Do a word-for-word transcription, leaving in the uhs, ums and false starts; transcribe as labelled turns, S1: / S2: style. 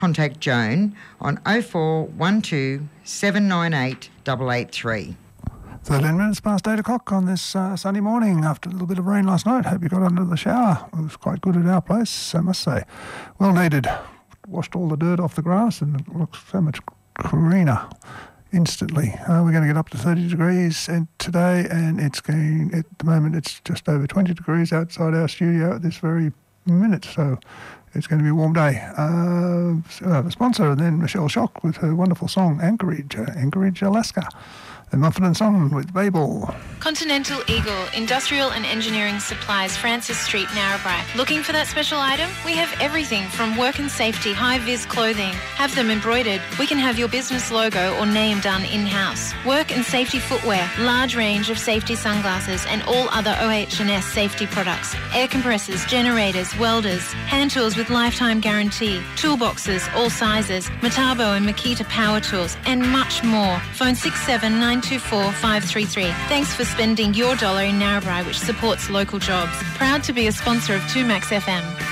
S1: Contact Joan on oh four one two seven nine eight eight eight three.
S2: thirteen minutes past eight o'clock on this uh, sunny morning after a little bit of rain last night. Hope you got under the shower. It was quite good at our place, I must say. Well needed. Washed all the dirt off the grass and it looks so much greener instantly. Uh, we're going to get up to thirty degrees and today, and it's going, at the moment it's just over twenty degrees outside our studio at this very minute, so it's going to be a warm day. Uh, so I have a sponsor, and then Michelle Schock with her wonderful song Anchorage, uh, Anchorage, Alaska. And Muffin and Son with Babel.
S3: Continental Eagle, Industrial and Engineering Supplies, Francis Street, Narrabri. Looking for that special item? We have everything from work and safety, high-vis clothing. Have them embroidered. We can have your business logo or name done in-house. Work and safety footwear, large range of safety sunglasses and all other O H and S safety products. Air compressors, generators, welders, hand tools with lifetime guarantee, toolboxes, all sizes, Metabo and Makita power tools, and much more. Phone six seven nine two four five three three. Thanks for spending your dollar in Narrabri, which supports local jobs. Proud to be a sponsor of two Max F M.